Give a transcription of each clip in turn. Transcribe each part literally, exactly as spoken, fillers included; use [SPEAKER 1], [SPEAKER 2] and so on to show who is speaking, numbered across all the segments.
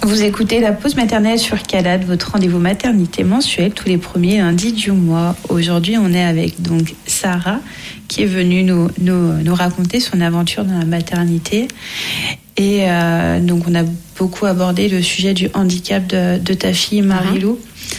[SPEAKER 1] Vous écoutez La Pause Maternelle sur Calade, votre rendez-vous maternité mensuel tous les premiers lundis du mois. Aujourd'hui, on est avec donc Sarah qui est venue nous, nous, nous raconter son aventure dans la maternité. Et euh, donc, on a beaucoup abordé le sujet du handicap de, de ta fille Marie-Lou.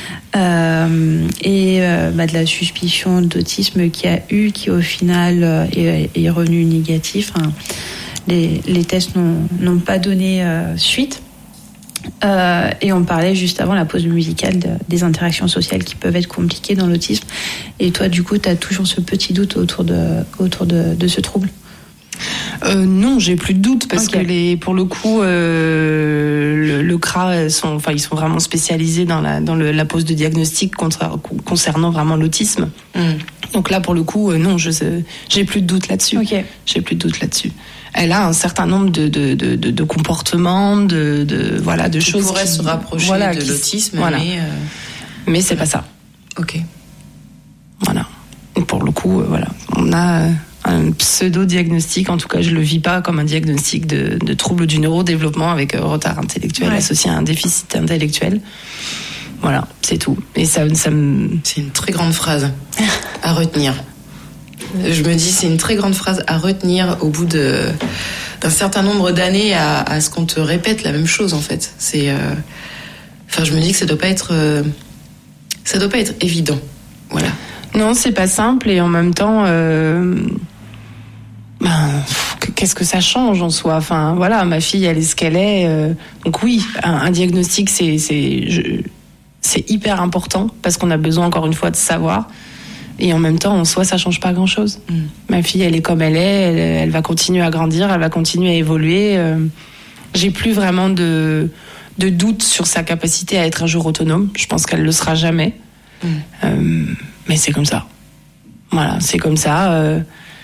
[SPEAKER 1] Euh, et euh, bah, de la suspicion d'autisme qu'il y a eu, qui au final euh, est, est revenu négatif. Enfin, les, les tests n'ont, n'ont pas donné euh, suite. Euh, et on parlait juste avant la pause musicale de, des interactions sociales qui peuvent être compliquées dans l'autisme. Et toi, du coup, tu as toujours ce petit doute autour de, autour de, de ce trouble?
[SPEAKER 2] Euh, non, j'ai plus de doute parce
[SPEAKER 1] okay.
[SPEAKER 2] que les, pour le coup, euh, le, le C R A, sont, enfin, ils sont vraiment spécialisés dans la, dans le, la pose de diagnostic contre, concernant vraiment l'autisme. Mm. Donc là, pour le coup, euh, non, je, j'ai plus de doute là-dessus.
[SPEAKER 1] Okay.
[SPEAKER 2] J'ai plus de doute là-dessus. Elle a un certain nombre de, de, de, de, de comportements, de, de, voilà, de
[SPEAKER 3] qui
[SPEAKER 2] choses
[SPEAKER 3] pourraient
[SPEAKER 2] qui
[SPEAKER 3] se rapprocher
[SPEAKER 2] voilà,
[SPEAKER 3] de
[SPEAKER 2] qui,
[SPEAKER 3] l'autisme,
[SPEAKER 2] voilà.
[SPEAKER 3] mais, euh...
[SPEAKER 2] mais c'est ouais. pas ça.
[SPEAKER 3] Ok.
[SPEAKER 2] Voilà. Et pour le coup, euh, voilà, on a euh, un pseudo-diagnostic, en tout cas je le vis pas comme un diagnostic de, de trouble du neurodéveloppement avec euh, retard intellectuel ouais. associé à un déficit intellectuel. Voilà, c'est tout. Et ça, ça me...
[SPEAKER 3] C'est une très grande phrase à retenir. Je me dis, c'est une très grande phrase à retenir au bout de, d'un certain nombre d'années à, à ce qu'on te répète la même chose, en fait. C'est, euh... enfin, je me dis que ça doit pas être, euh... ça doit pas être évident. Voilà.
[SPEAKER 2] Non, c'est pas simple et en même temps, euh... ben, qu'est-ce que ça change en soi? Enfin, voilà, ma fille, elle est ce qu'elle est. Euh... Donc oui, un, un diagnostic, c'est, c'est, je... c'est hyper important parce qu'on a besoin, encore une fois, de savoir. Et en même temps, en soi, ça change pas grand-chose. Mm. Ma fille, elle est comme elle est, elle, elle va continuer à grandir, elle va continuer à évoluer. Euh, j'ai plus vraiment de, de doute sur sa capacité à être un jour autonome. Je pense qu'elle le sera jamais. Mm. Euh, mais c'est comme ça. Voilà, c'est comme ça. Euh,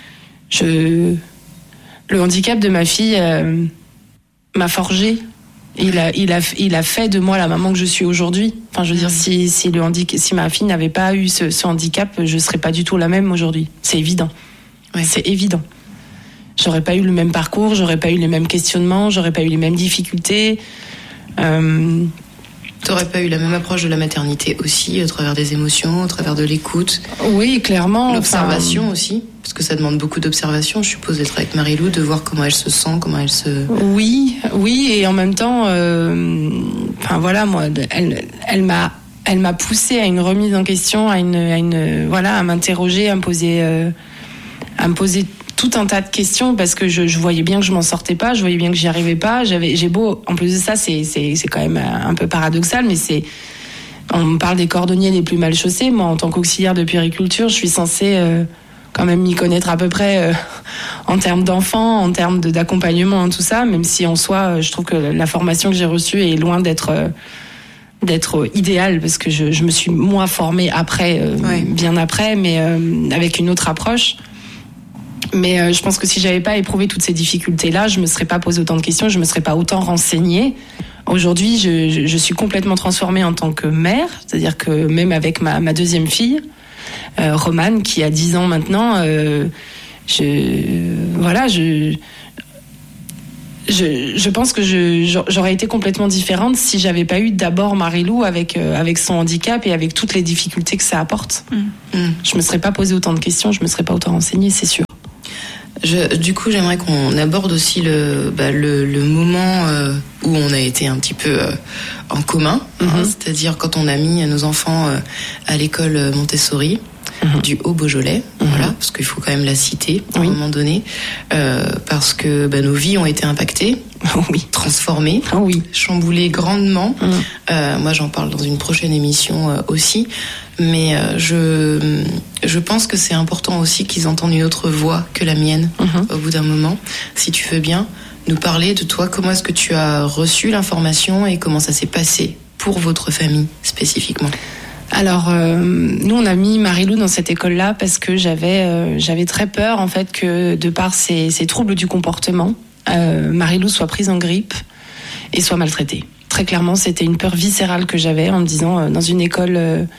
[SPEAKER 2] je... Le handicap de ma fille euh, m'a forgé. Il a, il a, il a fait de moi la maman que je suis aujourd'hui. Enfin, je veux dire, si, si le handicap, si ma fille n'avait pas eu ce, ce handicap, je serais pas du tout la même aujourd'hui. C'est évident. Ouais. C'est évident. J'aurais pas eu le même parcours, j'aurais pas eu les mêmes questionnements, j'aurais pas eu les mêmes difficultés. Euh...
[SPEAKER 3] T'aurais pas eu la même approche de la maternité aussi, au travers des émotions, au travers de l'écoute.
[SPEAKER 2] Oui, clairement.
[SPEAKER 3] L'observation
[SPEAKER 2] enfin...
[SPEAKER 3] aussi, parce que ça demande beaucoup d'observation, je suppose, d'être avec Marie-Lou, de voir comment elle se sent, comment elle se...
[SPEAKER 2] Oui, oui, et en même temps, euh... enfin voilà, moi, elle, elle m'a, elle m'a poussée à une remise en question, à une, à une, voilà, à m'interroger, à me poser, euh... à me poser tout un tas de questions parce que je, je voyais bien que je m'en sortais pas, je voyais bien que j'y arrivais pas. J'avais, j'ai beau, en plus de ça, c'est, c'est, c'est quand même un peu paradoxal, mais c'est, on me parle des cordonniers les plus mal chaussés. Moi, en tant qu'auxiliaire de puériculture, je suis censée euh, quand même m'y connaître à peu près euh, en termes d'enfants, en termes de, d'accompagnement, tout ça. Même si en soi, je trouve que la formation que j'ai reçue est loin d'être euh, d'être idéale parce que je, je me suis moi formée après, euh, ouais. bien après, mais euh, avec une autre approche. Mais euh, je pense que si j'avais pas éprouvé toutes ces difficultés-là, je me serais pas posé autant de questions, je me serais pas autant renseignée. Aujourd'hui, je, je, je suis complètement transformée en tant que mère, c'est-à-dire que même avec ma, ma deuxième fille, euh, Romane, qui a dix ans maintenant, euh, je, voilà, je, je, je pense que je, j'aurais été complètement différente si j'avais pas eu d'abord Marie-Lou avec, euh, avec son handicap et avec toutes les difficultés que ça apporte. Mmh. Mmh. Je me serais pas posé autant de questions, je me serais pas autant renseignée, c'est sûr.
[SPEAKER 3] Je, du coup, j'aimerais qu'on aborde aussi le, bah, le, le moment euh, où on a été un petit peu euh, en commun, mm-hmm. hein, c'est-à-dire quand on a mis nos enfants euh, à l'école Montessori mm-hmm. du Haut-Beaujolais, mm-hmm. voilà, parce qu'il faut quand même la citer à oui. un moment donné, euh, parce que bah, nos vies ont été impactées,
[SPEAKER 2] oui.
[SPEAKER 3] transformées,
[SPEAKER 2] oh, oui.
[SPEAKER 3] chamboulées grandement.
[SPEAKER 2] Mm.
[SPEAKER 3] Euh, moi, j'en parle dans une prochaine émission euh, aussi. Mais euh, je, je pense que c'est important aussi qu'ils entendent une autre voix que la mienne mmh. au bout d'un moment. Si tu veux bien nous parler de toi, comment est-ce que tu as reçu l'information et comment ça s'est passé pour votre famille spécifiquement?
[SPEAKER 2] Alors, euh, nous, on a mis Marie-Lou dans cette école-là parce que j'avais, euh, j'avais très peur, en fait, que de par ces, ces troubles du comportement, euh, Marie-Lou soit prise en grippe et soit maltraitée. Très clairement, c'était une peur viscérale que j'avais en me disant, euh, dans une école... Euh,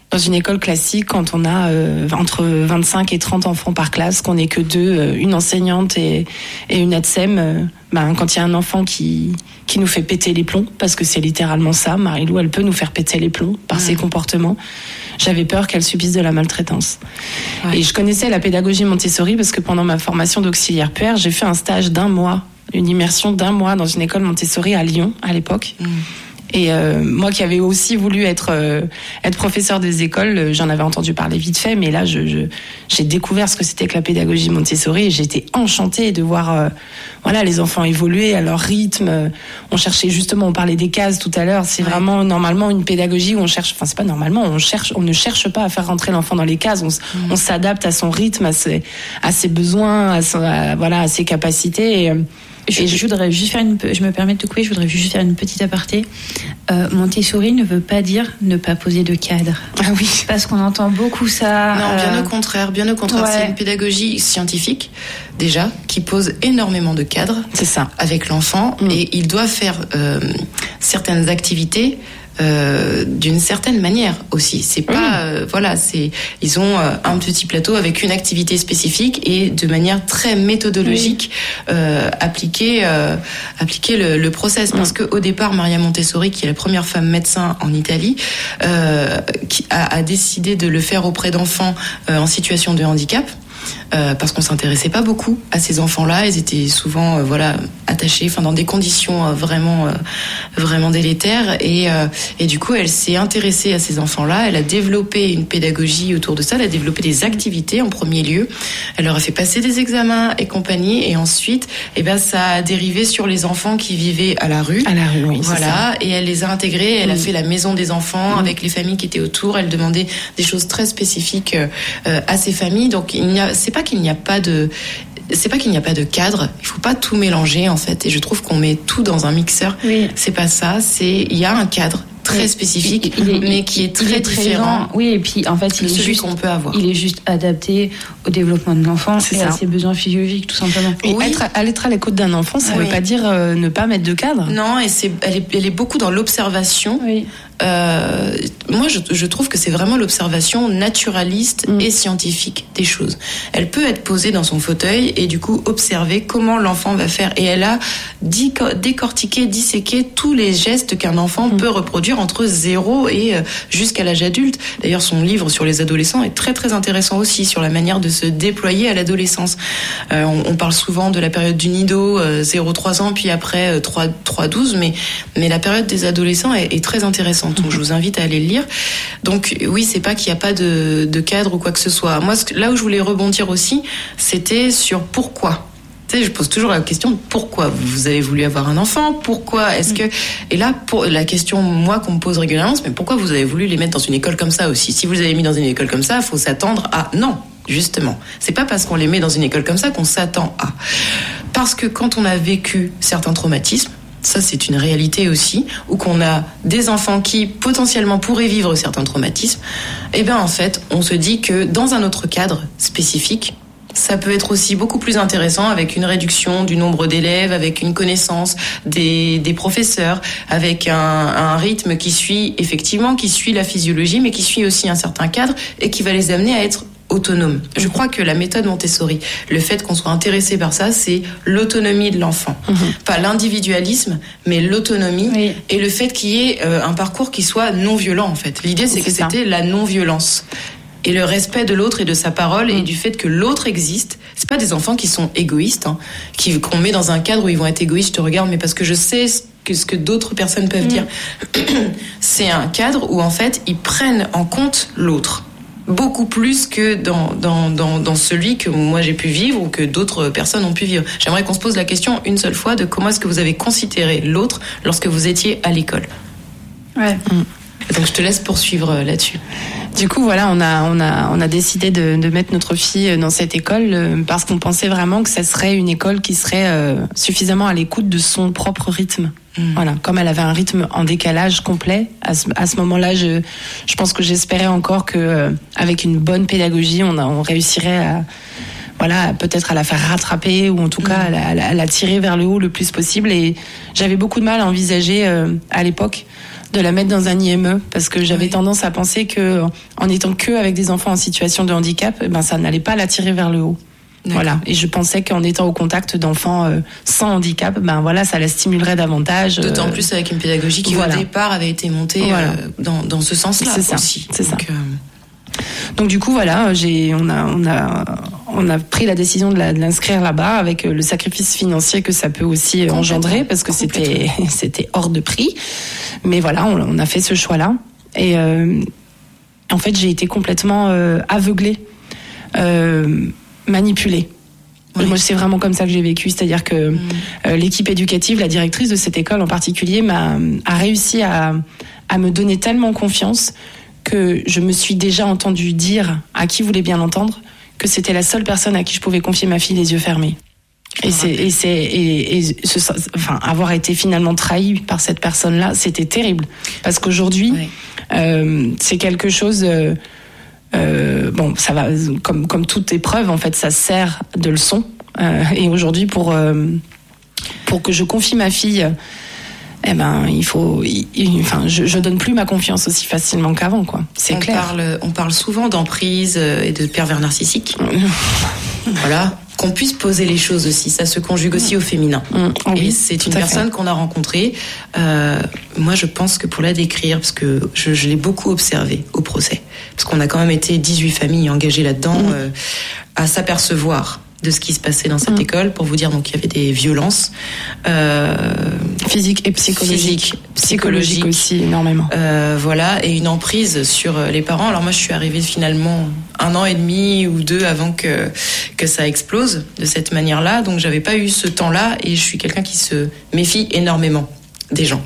[SPEAKER 2] dans une école classique, quand on a euh, entre vingt-cinq et trente enfants par classe, qu'on n'est que deux, euh, une enseignante et, et une ATSEM, euh, ben, quand il y a un enfant qui, qui nous fait péter les plombs, parce que c'est littéralement ça, Marie-Lou, elle peut nous faire péter les plombs par mmh. ses comportements, j'avais peur qu'elle subisse de la maltraitance. Ouais. Et je connaissais la pédagogie Montessori parce que pendant ma formation d'auxiliaire puère, j'ai fait un stage d'un mois, une immersion d'un mois dans une école Montessori à Lyon, à l'époque. Mmh. Et euh, moi qui avais aussi voulu être euh, être professeur des écoles, j'en avais entendu parler vite fait, mais là je, je j'ai découvert ce que c'était que la pédagogie Montessori et j'étais enchantée de voir euh, voilà les enfants évoluer à leur rythme. On cherchait justement, on parlait des cases tout à l'heure, c'est ouais. vraiment normalement une pédagogie où on cherche, enfin c'est pas normalement, on cherche, on ne cherche pas à faire rentrer l'enfant dans les cases, on, mmh. on s'adapte à son rythme, à ses à ses besoins, à, son, à voilà à ses capacités. Et,
[SPEAKER 1] Je, je voudrais juste faire une, je me permets de te couper, je voudrais juste faire une petite aparté. Euh, Montessori ne veut pas dire ne pas poser de cadre.
[SPEAKER 2] Ah oui.
[SPEAKER 1] Parce qu'on entend beaucoup ça.
[SPEAKER 3] Non, bien
[SPEAKER 1] euh...
[SPEAKER 3] au contraire, bien au contraire. Ouais. C'est une pédagogie scientifique, déjà, qui pose énormément de cadres.
[SPEAKER 2] C'est ça.
[SPEAKER 3] Avec l'enfant. Mmh. Et il doit faire euh, certaines activités Euh, d'une certaine manière aussi. C'est pas, oui. euh, voilà, c'est, ils ont euh, un petit plateau avec une activité spécifique et de manière très méthodologique oui. euh, appliquer, euh, appliquer le, le process. Oui. Parce que au départ, Maria Montessori, qui est la première femme médecin en Italie, euh, qui a, a décidé de le faire auprès d'enfants euh, en situation de handicap. Euh, parce qu'on s'intéressait pas beaucoup à ces enfants-là, ils étaient souvent euh, voilà attachés, enfin dans des conditions euh, vraiment euh, vraiment délétères et euh, et du coup elle s'est intéressée à ces enfants-là, elle a développé une pédagogie autour de ça, elle a développé des activités en premier lieu, elle leur a fait passer des examens et compagnie et ensuite et ben ça a dérivé sur les enfants qui vivaient à la rue,
[SPEAKER 2] à la rue, oui,
[SPEAKER 3] voilà, et elle les a intégrés, elle mmh. a fait la maison des enfants mmh. avec les familles qui étaient autour, elle demandait des choses très spécifiques euh, à ces familles, donc il n'y a c'est pas qu'il n'y a pas de c'est pas qu'il n'y a pas de cadre, il faut pas tout mélanger en fait et je trouve qu'on met tout dans un mixeur. Oui. C'est pas ça, c'est il y a un cadre très spécifique il, il est, mais qui est très est différent.
[SPEAKER 1] Oui, et puis en fait, il est
[SPEAKER 3] celui
[SPEAKER 1] juste
[SPEAKER 3] qu'on peut avoir.
[SPEAKER 1] Il est juste adapté au développement de l'enfant c'est et ça. À ses besoins physiologiques tout simplement.
[SPEAKER 2] Et oui. être, à, être à l'écoute d'un enfant, ça oui. veut pas dire euh, ne pas mettre de cadre.
[SPEAKER 3] Non, et c'est elle est, elle est beaucoup dans l'observation. Oui. Euh, moi, je, je trouve que c'est vraiment l'observation naturaliste mmh. et scientifique des choses. Elle peut être posée dans son fauteuil et du coup observer comment l'enfant va faire. Et elle a décortiqué, disséqué tous les gestes qu'un enfant mmh. peut reproduire entre zéro et euh, jusqu'à l'âge adulte. D'ailleurs, son livre sur les adolescents est très très intéressant aussi sur la manière de se déployer à l'adolescence. Euh, on, on parle souvent de la période du nido, euh, zéro à trois ans, puis après euh, trois à douze, mais, mais la période des adolescents est, est très intéressante. Donc je vous invite à aller le lire. Donc oui, c'est pas qu'il n'y a pas de, de cadre ou quoi que ce soit. Moi, là où je voulais rebondir aussi, c'était sur pourquoi. Tu sais, je pose toujours la question de pourquoi vous avez voulu avoir un enfant, pourquoi est-ce que... Et là, pour la question, moi, qu'on me pose régulièrement, c'est mais pourquoi vous avez voulu les mettre dans une école comme ça aussi ? Si vous les avez mis dans une école comme ça, il faut s'attendre à... Non, justement. C'est pas parce qu'on les met dans une école comme ça qu'on s'attend à. Parce que quand on a vécu certains traumatismes, ça c'est une réalité aussi, ou qu'on a des enfants qui potentiellement pourraient vivre certains traumatismes, et bien en fait on se dit que dans un autre cadre spécifique, ça peut être aussi beaucoup plus intéressant avec une réduction du nombre d'élèves, avec une connaissance des, des professeurs, avec un, un rythme qui suit effectivement, qui suit la physiologie, mais qui suit aussi un certain cadre et qui va les amener à être autonome. Je crois que la méthode Montessori, le fait qu'on soit intéressé par ça, c'est l'autonomie de l'enfant. Mmh. Pas l'individualisme, mais l'autonomie oui. et le fait qu'il y ait euh, un parcours qui soit non violent en fait. L'idée c'est, c'est que ça. C'était la non-violence. Et le respect de l'autre et de sa parole mmh. et du fait que l'autre existe. C'est pas des enfants qui sont égoïstes, hein, qui, qu'on met dans un cadre où ils vont être égoïstes, je te regarde, mais parce que je sais que ce que d'autres personnes peuvent mmh. dire. C'est un cadre où en fait, ils prennent en compte l'autre. Beaucoup plus que dans, dans, dans, dans celui que moi j'ai pu vivre ou que d'autres personnes ont pu vivre. J'aimerais qu'on se pose la question une seule fois de comment est-ce que vous avez considéré l'autre lorsque vous étiez à l'école.
[SPEAKER 1] Ouais.
[SPEAKER 3] Mmh. Donc je te laisse poursuivre là-dessus.
[SPEAKER 2] Du coup, voilà, on a, on a, on a décidé de, de mettre notre fille dans cette école parce qu'on pensait vraiment que ça serait une école qui serait euh, suffisamment à l'écoute de son propre rythme. Mmh. Voilà, comme elle avait un rythme en décalage complet, à ce, à ce moment-là, je, je pense que j'espérais encore que, euh, avec une bonne pédagogie, on, a, on réussirait à, voilà, peut-être à la faire rattraper ou en tout mmh. cas à la, à la tirer vers le haut le plus possible. Et j'avais beaucoup de mal à envisager euh, à l'époque de la mettre dans un I M E parce que j'avais oui. tendance à penser que en étant que avec des enfants en situation de handicap, ben ça n'allait pas l'attirer vers le haut. D'accord. Voilà. Et je pensais qu'en étant au contact d'enfants euh, sans handicap, ben voilà, ça la stimulerait davantage.
[SPEAKER 3] D'autant euh, plus avec une pédagogie qui voilà. au départ avait été montée voilà. euh, dans dans ce sens-là
[SPEAKER 2] c'est ça.
[SPEAKER 3] aussi.
[SPEAKER 2] C'est
[SPEAKER 3] Donc,
[SPEAKER 2] ça.
[SPEAKER 3] Euh...
[SPEAKER 2] Donc du coup voilà, j'ai on a on a on a pris la décision de, la, de l'inscrire là-bas avec le sacrifice financier que ça peut aussi engendrer parce que c'était c'était hors de prix. Mais voilà, on, on a fait ce choix-là et euh, en fait j'ai été complètement euh, aveuglée. Euh, manipulée. Oui. Moi, c'est vraiment comme ça que j'ai vécu, c'est-à-dire que mmh. euh, l'équipe éducative, la directrice de cette école en particulier, m'a a réussi à, à me donner tellement confiance que je me suis déjà entendu dire, à qui voulait bien l'entendre, que c'était la seule personne à qui je pouvais confier ma fille les yeux fermés. Et c'est, et c'est, et, et ce, enfin, avoir été finalement trahi par cette personne-là, c'était terrible. Parce qu'aujourd'hui, oui. euh, c'est quelque chose. Euh, Euh, bon, ça va comme comme toute épreuve en fait, ça sert de leçon. Euh, et aujourd'hui, pour euh, pour que je confie ma fille, eh ben il faut, il, il, enfin, je, je donne plus ma confiance aussi facilement qu'avant, quoi. C'est
[SPEAKER 3] on
[SPEAKER 2] clair.
[SPEAKER 3] Parle, on parle souvent d'emprise et de pervers narcissique. Voilà. Qu'on puisse poser les choses aussi, ça se conjugue aussi au féminin. Mmh, oui, et c'est une personne fait. qu'on a rencontrée. Euh, moi, je pense que pour la décrire, parce que je, je l'ai beaucoup observée au procès, parce qu'on a quand même été dix-huit familles engagées là-dedans, mmh. euh, à s'apercevoir de ce qui se passait dans cette mmh. école. Pour vous dire, donc il y avait des violences euh,
[SPEAKER 2] physiques et psychologiques,
[SPEAKER 3] physique, psychologiques
[SPEAKER 2] psychologique aussi énormément.
[SPEAKER 3] Euh, voilà, et une emprise sur les parents. Alors moi, je suis arrivée finalement un an et demi ou deux avant que que ça explose de cette manière-là. Donc j'avais pas eu ce temps-là, et je suis quelqu'un qui se méfie énormément des gens.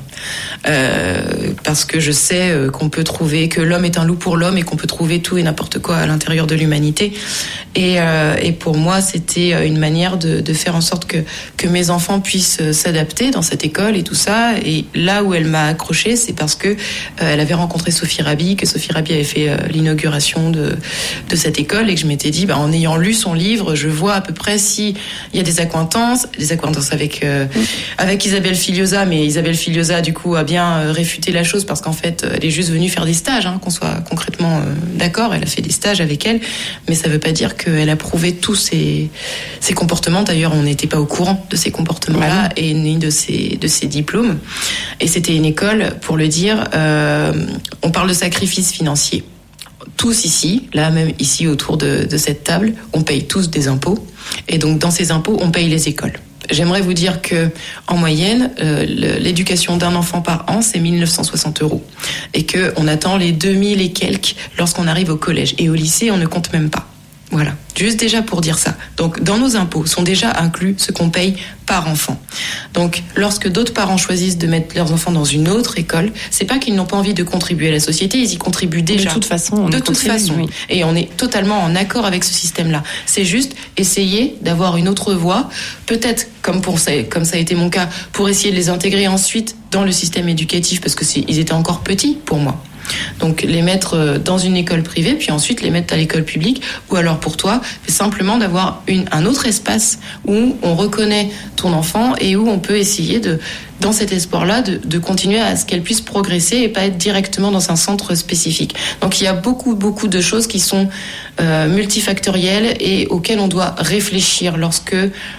[SPEAKER 3] Euh, parce que je sais qu'on peut trouver que l'homme est un loup pour l'homme et qu'on peut trouver tout et n'importe quoi à l'intérieur de l'humanité. Et, euh, et pour moi, c'était une manière de, de faire en sorte que, que mes enfants puissent s'adapter dans cette école et tout ça. Et là où elle m'a accrochée, c'est parce que euh, elle avait rencontré Sophie Rabi, que Sophie Rabi avait fait euh, l'inauguration de, de cette école, et que je m'étais dit, bah, en ayant lu son livre, je vois à peu près s'il y a des accointances, des accointances avec, euh, mmh. avec Isabelle Filiosa, mais Isabelle Filiosa, du coup, a bien réfuté la chose parce qu'en fait, elle est juste venue faire des stages, hein, qu'on soit concrètement euh, d'accord. Elle a fait des stages avec elle, mais ça veut pas dire qu'elle a prouvé tous ses, ses comportements. D'ailleurs, on n'était pas au courant de ces comportements-là ouais. et ni de ses, de ses diplômes. Et c'était une école, pour le dire, euh, on parle de sacrifice financier. Tous ici, là même ici autour de, de cette table, on paye tous des impôts. Et donc, dans ces impôts, on paye les écoles. J'aimerais vous dire que, en moyenne, euh, l'éducation d'un enfant par an, c'est mille neuf cent soixante euros. Et que on attend les deux mille et quelques lorsqu'on arrive au collège. Et au lycée, on ne compte même pas. Voilà. Juste déjà pour dire ça. Donc, dans nos impôts sont déjà inclus ce qu'on paye par enfant. Donc, lorsque d'autres parents choisissent de mettre leurs enfants dans une autre école, c'est pas qu'ils n'ont pas envie de contribuer à la société, ils y contribuent déjà.
[SPEAKER 2] De toute façon, on
[SPEAKER 3] de toute façon. Oui. Et on est totalement en accord avec ce système-là. C'est juste essayer d'avoir une autre voie, peut-être comme pour ça, comme ça a été mon cas, pour essayer de les intégrer ensuite dans le système éducatif, parce que c'est, ils étaient encore petits pour moi. Donc les mettre dans une école privée, puis ensuite les mettre à l'école publique, ou alors pour toi, c'est simplement d'avoir une, un autre espace où on reconnaît ton enfant et où on peut essayer de, dans cet espoir-là, de, de continuer à ce qu'elle puisse progresser et pas être directement dans un centre spécifique. Donc il y a beaucoup, beaucoup de choses qui sont euh, multifactorielles et auxquelles on doit réfléchir lorsque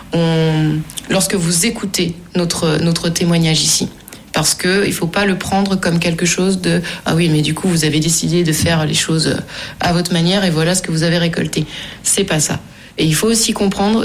[SPEAKER 3] on, lorsque vous écoutez notre, notre témoignage ici. Parce que il faut pas le prendre comme quelque chose de ah oui mais du coup vous avez décidé de faire les choses à votre manière et voilà ce que vous avez récolté. C'est pas ça. Et il faut aussi comprendre